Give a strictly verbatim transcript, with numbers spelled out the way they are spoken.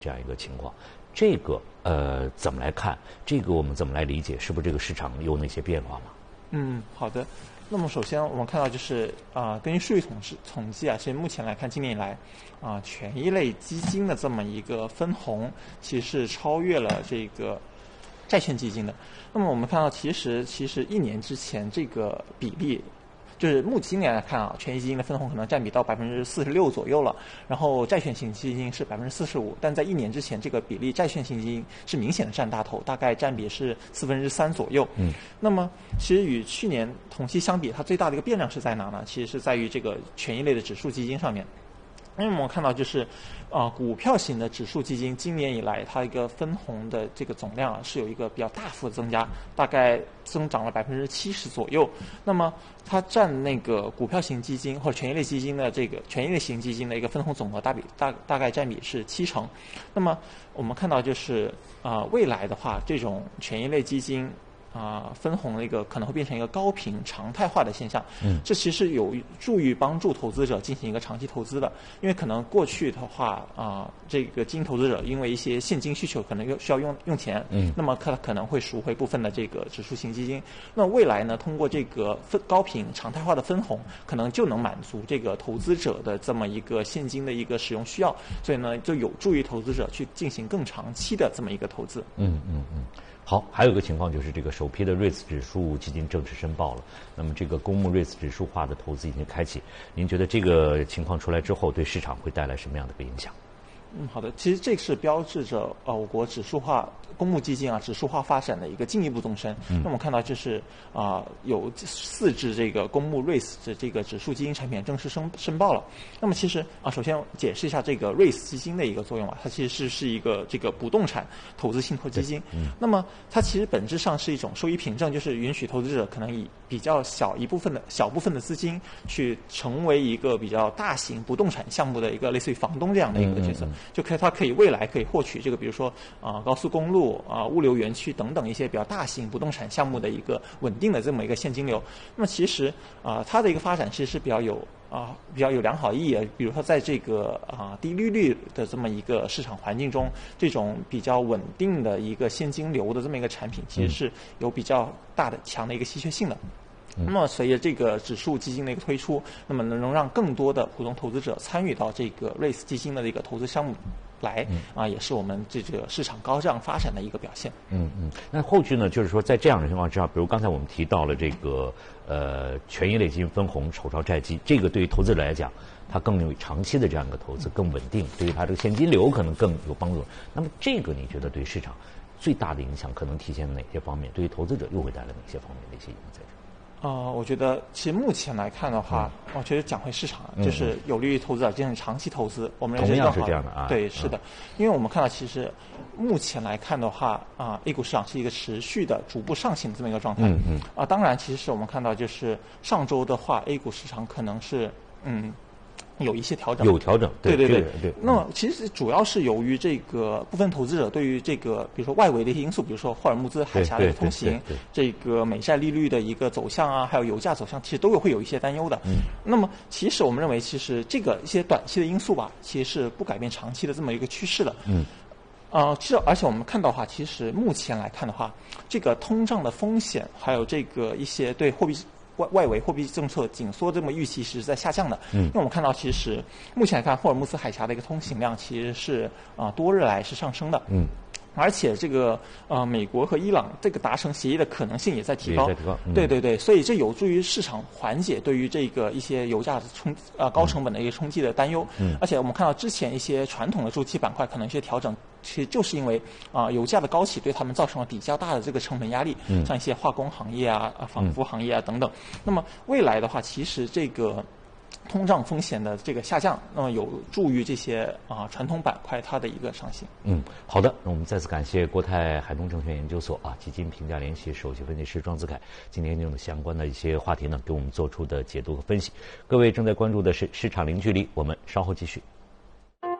这样一个情况，这个呃怎么来看？这个我们怎么来理解？是不是这个市场有哪些变化吗？ 嗯，好的。那么首先我们看到就是啊、呃，根据数据统计统计啊，其实目前来看，今年以来啊、呃，权益类基金的这么一个分红，其实是超越了这个债券基金的。那么我们看到，其实其实一年之前这个比例。就是目今年来看啊，权益基金的分红可能占比到百分之四十六左右了，然后债券型基金是百分之四十五，但在一年之前，这个比例债券型基金是明显的占大头，大概占比是四分之三左右。嗯，那么其实与去年同期相比，它最大的一个变量是在哪呢？其实是在于这个权益类的指数基金上面。因为我们看到就是，啊、呃，股票型的指数基金今年以来它一个分红的这个总量啊是有一个比较大幅的增加，大概增长了百分之七十左右。那么它占那个股票型基金或者权益类基金的这个权益类型基金的一个分红总额大比大大概占比是七成。那么我们看到就是啊、呃，未来的话，这种权益类基金。啊、呃，分红的一个可能会变成一个高频常态化的现象，嗯，这其实有助于帮助投资者进行一个长期投资的，因为可能过去的话啊、呃，这个基金投资者因为一些现金需求可能又需要用用钱，嗯，那么他可能会赎回部分的这个指数型基金，那未来呢，通过这个分高频常态化的分红，可能就能满足这个投资者的这么一个现金的一个使用需要，所以呢，就有助于投资者去进行更长期的这么一个投资。 嗯嗯嗯。好，还有一个情况就是这个首批的 REITs 指数基金正式申报了，那么这个公募 REITs 指数化的投资已经开启，您觉得这个情况出来之后对市场会带来什么样的一个影响？ 嗯，好的。其实这是标志着呃我国指数化公募基金啊指数化发展的一个进一步纵深。嗯、那我们看到就是啊、呃、有四只这个公募 REITs 的这个指数基金产品正式申申报了。那么其实啊，首先解释一下这个 REITs 基金的一个作用啊，它其实是是一个这个不动产投资信托基金。嗯。那么它其实本质上是一种收益凭证，就是允许投资者可能以比较小一部分的小部分的资金去成为一个比较大型不动产项目的一个类似于房东这样的一个角色。嗯嗯嗯就可以，它可以未来可以获取这个，比如说啊、呃、高速公路啊、呃、物流园区等等一些比较大型不动产项目的一个稳定的这么一个现金流。那么其实啊、呃、它的一个发展其实是比较有啊、呃、比较有良好意义的。比如说在这个啊、呃、低利率的这么一个市场环境中，这种比较稳定的一个现金流的这么一个产品，其实是有比较大的强的一个稀缺性的。那么随着这个指数基金的一个推出，那么能让更多的普通投资者参与到这个 REITs 基金的一个投资项目来，啊，也是我们这个市场高涨发展的一个表现。 嗯嗯。那后续呢，就是说在这样的情况之下，比如刚才我们提到了这个呃权益类基金分红筹招债基，这个对于投资者来讲，它更有长期的这样一个投资，更稳定，对于它这个现金流可能更有帮助。那么这个你觉得对市场最大的影响可能体现哪些方面？对于投资者又会带来哪些方面的一些影响在这？ 啊、呃，我觉得其实目前来看的话，嗯、我觉得讲回市场，嗯、就是有利于投资者进行长期投资。我们同样是这样的啊。 对，是的，嗯、因为我们看到其实目前来看的话，啊、呃、，A 股市场是一个持续的逐步上行的这么一个状态。嗯嗯。啊、呃，当然，其实是我们看到就是上周的话，A 股市场可能是嗯。有一些调整， 有调整， 对对对对对。 那么其实主要是由于这个部分投资者对于这个，比如说外围的一些因素，比如说霍尔木兹海峡的一个通行，这个美债利率的一个走向啊，还有油价走向，其实都有会有一些担忧的。嗯。那么其实我们认为，其实这个一些短期的因素吧，其实是不改变长期的这么一个趋势的。嗯。呃，其实而且我们看到的话，其实目前来看的话，这个通胀的风险，还有这个一些对货币。外外围货币政策紧缩这么预期是在下降的，嗯，因为我们看到其实目前来看，霍尔木兹海峡的一个通行量其实是啊、呃、多日来是上升的，嗯。而且这个呃，美国和伊朗这个达成协议的可能性也在提高， 也在提高嗯、 对对对，所以这有助于市场缓解对于这个一些油价的冲啊、呃、高成本的一个冲击的担忧。嗯，而且我们看到之前一些传统的周期板块可能一些调整，其实就是因为啊、呃、油价的高企对他们造成了比较大的这个成本压力，嗯，像一些化工行业啊、啊纺织行业啊等等。嗯、那么未来的话，其实这个。通胀风险的这个下降，那么有助于这些啊、呃、传统板块它的一个上行。 嗯，好的，那我们再次感谢国泰海通证券研究所啊基金评价联席首席分析师庄子凯今天用相关的一些话题呢给我们做出的解读和分析。各位正在关注的是市场零距离，我们稍后继续。